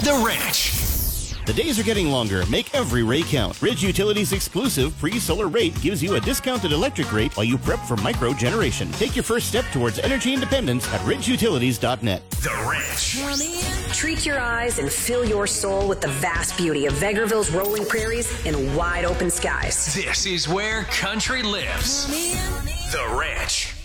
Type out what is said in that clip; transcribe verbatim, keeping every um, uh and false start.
The Ranch. The days are getting longer. Make every ray count. Ridge Utilities' exclusive pre-solar rate gives you a discounted electric rate while you prep for micro-generation. Take your first step towards energy independence at ridge utilities dot net. The Ranch. Treat your eyes and fill your soul with the vast beauty of Vegreville's rolling prairies and wide open skies. This is where country lives. The Ranch.